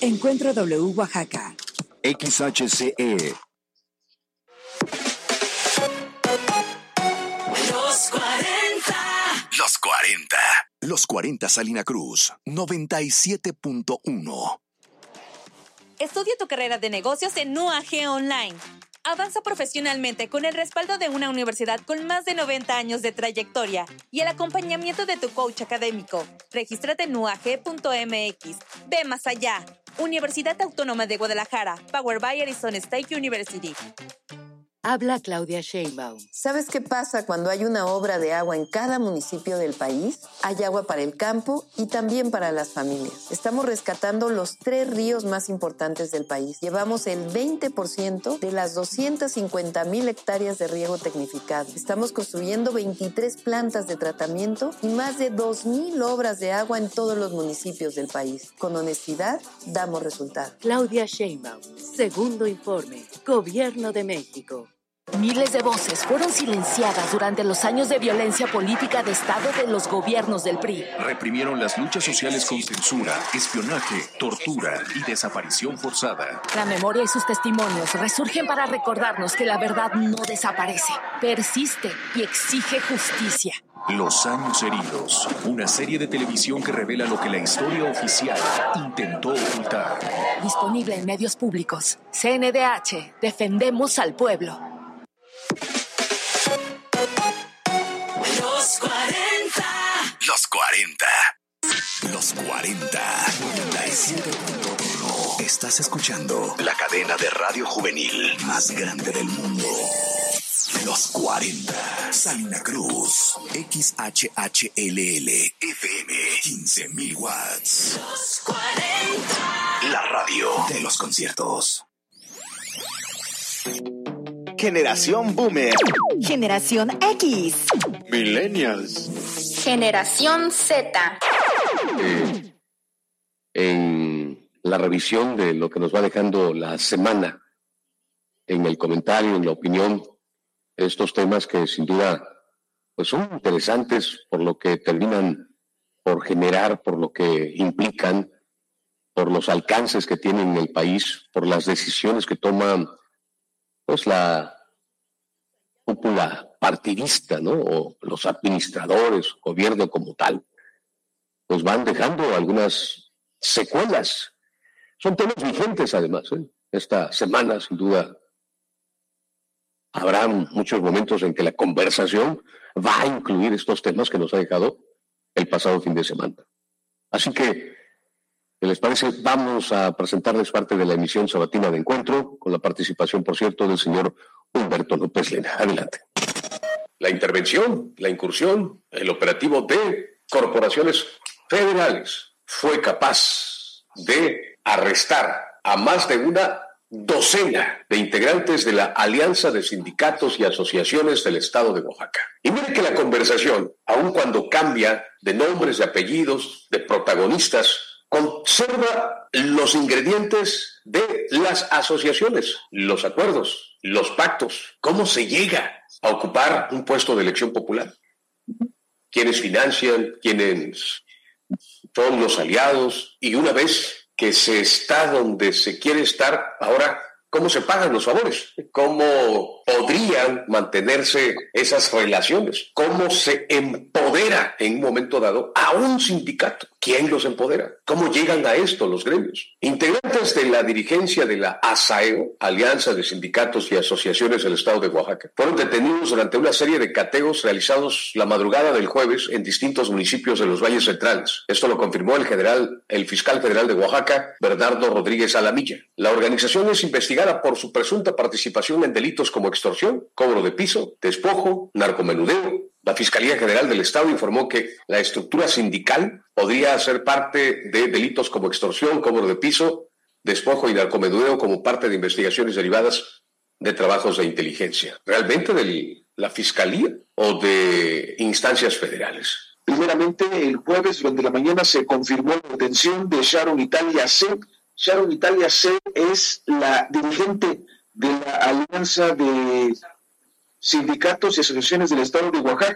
Encuentro W Oaxaca. XHCE. Los 40. Los 40. Los 40 Salina Cruz, 97.1. Estudia tu carrera de negocios en UAG Online. Avanza profesionalmente con el respaldo de una universidad con más de 90 años de trayectoria y el acompañamiento de tu coach académico. Regístrate en uag.mx. Ve más allá. Universidad Autónoma de Guadalajara. Powered by Arizona State University. Habla Claudia Sheinbaum. ¿Sabes qué pasa cuando hay una obra de agua en cada municipio del país? Hay agua para el campo y también para las familias. Estamos rescatando los 3 ríos más importantes del país. Llevamos el 20% de las 250,000 hectáreas de riego tecnificado. Estamos construyendo 23 plantas de tratamiento y más de 2,000 obras de agua en todos los municipios del país. Con honestidad, damos resultados. Claudia Sheinbaum. Segundo informe. Gobierno de México. Miles de voces fueron silenciadas durante los años de violencia política de Estado de los gobiernos del PRI. Reprimieron las luchas sociales con censura, espionaje, tortura y desaparición forzada. La memoria y sus testimonios resurgen para recordarnos que la verdad no desaparece, persiste y exige justicia. Los años heridos, una serie de televisión que revela lo que la historia oficial intentó ocultar. Disponible en medios públicos. CNDH, defendemos al pueblo. Los 40. Los 40. Los 40. 97.1. Estás escuchando la cadena de radio juvenil más grande del mundo. Los 40. Salina Cruz. XHHLL. FM. 15,000 watts. Los 40. La radio de los conciertos. Generación Boomer. Generación X. Millennials. Generación Z. En la revisión de lo que nos va dejando la semana, en el comentario, en la opinión, estos temas que sin duda pues son interesantes por lo que terminan por generar, por lo que implican, por los alcances que tienen en el país, por las decisiones que toman pues la cúpula partidista, ¿no? O los administradores, gobierno como tal, pues van dejando algunas secuelas. Son temas vigentes además, ¿eh? Esta semana, sin duda, habrá muchos momentos en que la conversación va a incluir estos temas que nos ha dejado el pasado fin de semana. Así que, ¿qué les parece? Vamos a presentarles parte de la emisión sabatina de Encuentro, con la participación, por cierto, del señor Humberto López Lena. Adelante. La intervención, la incursión, el operativo de corporaciones federales fue capaz de arrestar a más de una docena de integrantes de la Alianza de Sindicatos y Asociaciones del Estado de Oaxaca. Y mire que la conversación, aun cuando cambia de nombres, de apellidos, de protagonistas, conserva los ingredientes de las asociaciones, los acuerdos, los pactos. ¿Cómo se llega a ocupar un puesto de elección popular? ¿Quiénes financian? ¿Quiénes son los aliados? Y una vez que se está donde se quiere estar, ahora, ¿cómo se pagan los favores? ¿Cómo podrían mantenerse esas relaciones? ¿Cómo se empodera en un momento dado a un sindicato? ¿Quién los empodera? ¿Cómo llegan a esto los gremios? Integrantes de la dirigencia de la ASAEO, Alianza de Sindicatos y Asociaciones del Estado de Oaxaca, fueron detenidos durante una serie de cateos realizados la madrugada del jueves en distintos municipios de los valles centrales. Esto lo confirmó el fiscal general de Oaxaca, Bernardo Rodríguez Alamilla. La organización es investigada por su presunta participación en delitos como extorsión, cobro de piso, despojo, narcomenudeo. La Fiscalía General del Estado informó que la estructura sindical podría ser parte de delitos como extorsión, cobro de piso, despojo y narcomenudeo como parte de investigaciones derivadas de trabajos de inteligencia. ¿Realmente de la Fiscalía o de instancias federales? Primeramente, el jueves durante la mañana se confirmó la detención de Sharon Italia C. Sharon Italia C. es la dirigente de la Alianza de Sindicatos y Asociaciones del Estado de Oaxaca.